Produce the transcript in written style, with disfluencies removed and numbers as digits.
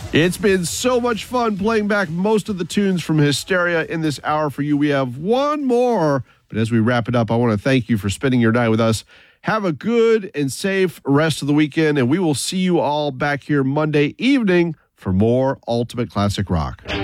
It's been so much fun playing back most of the tunes from Hysteria in this hour for you. We have one more, but as we wrap it up, I want to thank you for spending your night with us. Have a good and safe rest of the weekend, and we will see you all back here Monday evening for more Ultimate Classic Rock.